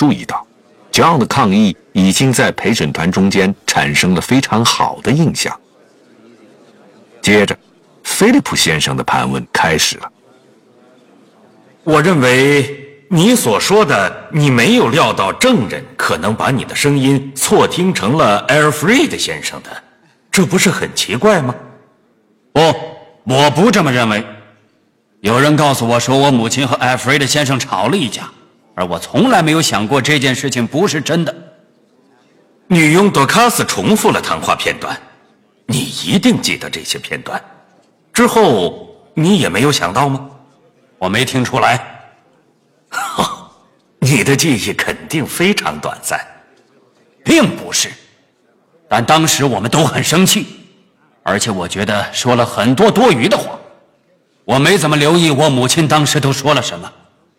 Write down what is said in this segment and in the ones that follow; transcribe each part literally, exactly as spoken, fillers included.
注意到，这样的抗议已经在陪审团中间产生了非常好的印象。接着，菲利普先生的盘问开始了。 我认为你所说的你没有料到证人可能把你的声音错听成了 Alfred 先生的，这不是很奇怪吗？ 不，我不这么认为。有人告诉我说我母亲和 Alfred 先生吵了一架，而我从来没有想过这件事情不是真的。 女佣多卡斯重复了谈话片段，你一定记得这些片段。之后你也没有想到吗？ 我没听出来。 你的记忆肯定非常短暂。 并不是，但当时我们都很生气，而且我觉得说了很多多余的话。我没怎么留意我母亲当时都说了什么。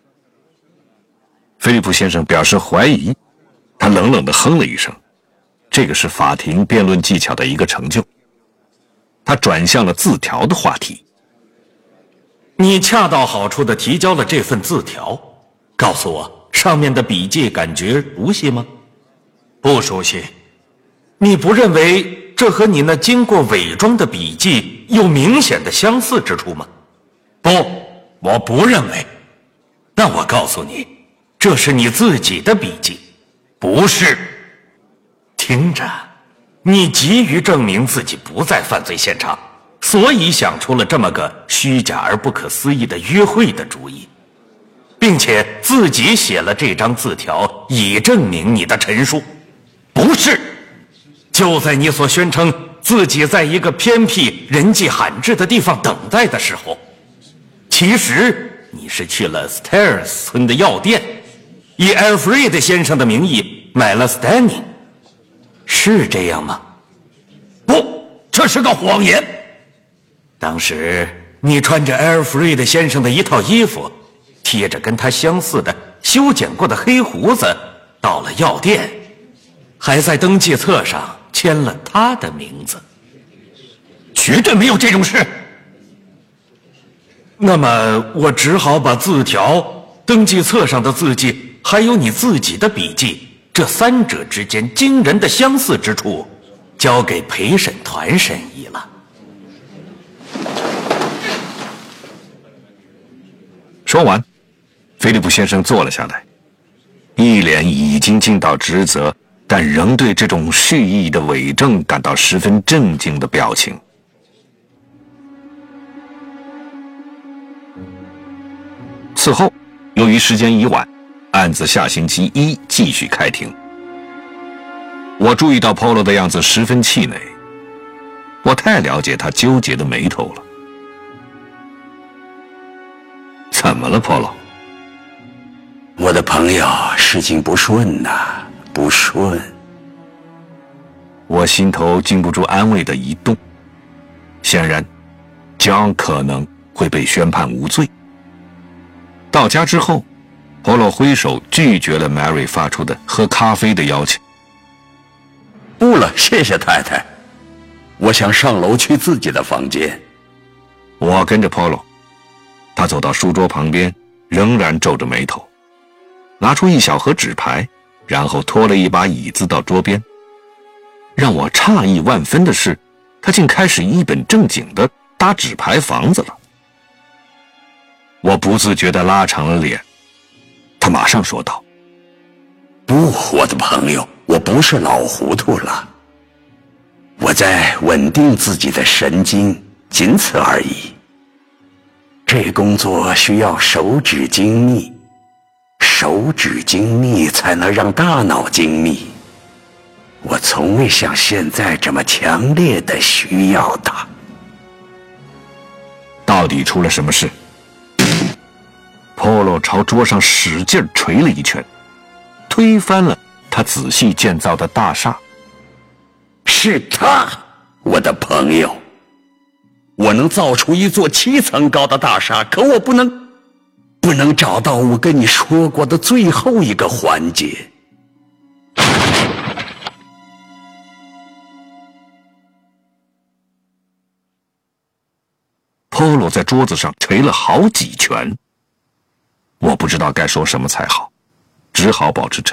菲利普先生表示怀疑，他冷冷地哼了一声，这个是法庭辩论技巧的一个成就。他转向了字条的话题。 你恰到好处地提交了这份字条，告诉我上面的笔记感觉熟悉吗？ 不熟悉。 你不认为这和你那经过伪装的笔记有明显的相似之处吗？ 不，我不认为。 那我告诉你，这是你自己的笔记。 不是。 听着，你急于证明自己不在犯罪现场，所以想出了这么个虚假而不可思议的约会的主意，并且自己写了这张字条以证明你的陈述。不是，就在你所宣称自己在一个偏僻人迹罕至的地方等待的时候，其实你是去了 Stairs 村的药店，以 Alfred 先生的名义买了 Stanning， 是这样吗？ 不，这是个谎言。 当时你穿着 Alfred 先生的一套衣服，贴着跟他相似的修剪过的黑胡子，到了药店，还在登记册上签了他的名字。 绝对没有这种事。 那么我只好把字条、登记册上的字迹，还有你自己的笔记，这三者之间惊人的相似之处，交给陪审团审议了。 说完，菲利普先生坐了下来，一脸已经尽到职责，但仍对这种蓄意的伪证感到十分震惊的表情。此后，由于时间已晚，案子下星期一继续开庭。我注意到 Polo 的样子十分气馁，我太了解他纠结的眉头了。怎么了 ，Polo？ 我的朋友，事情不顺呐、啊，不顺。 我心头禁不住安慰的一动。显然 ，John 可能会被宣判无罪。到家之后 ，Polo 挥手拒绝了 Mary 发出的喝咖啡的邀请。 不了，谢谢太太，我想上楼去自己的房间。 我跟着 Polo， 他走到书桌旁边，仍然皱着眉头，拿出一小盒纸牌，然后拖了一把椅子到桌边。让我诧异万分的是，他竟开始一本正经地搭纸牌房子了。我不自觉地拉长了脸，他马上说道：“ 不，我的朋友，我不是老糊涂了，我在稳定自己的神经，仅此而已。这工作需要手指精密，手指精密才能让大脑精密。我从未像现在这么强烈的需要它。” 到底出了什么事？ Polo 朝桌上使劲捶了一拳，推翻了他仔细建造的大厦。 是他，我的朋友。我能造出一座七层高的大厦，可我不能，不能找到我跟你说过的最后一个环节。 Polo 在桌子上捶了好几拳。我不知道该说什么才好，只好保持沉默。